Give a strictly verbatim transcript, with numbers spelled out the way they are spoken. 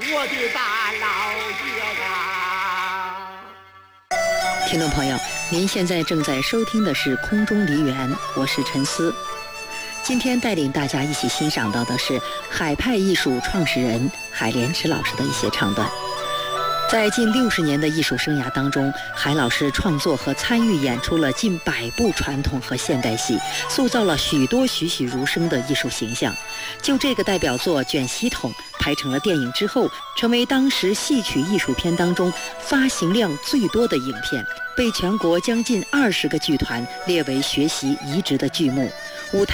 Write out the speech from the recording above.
我的大老爷呀！ 听众朋友，您现在正在收听的是空中梨园，我是陈思。今天带领大家一起欣赏到的是海派艺术创始人海莲池老师的一些唱段。在近六十年的艺术生涯当中，海老师创作和参与演出了近百部传统和现代戏，塑造了许多栩栩如生的艺术形象。就这个代表作《卷席筒》拍成了电影之后，成为当时戏曲艺术片当中发行量最多的影片，被全国将近二十个剧团列为学习移植的剧目。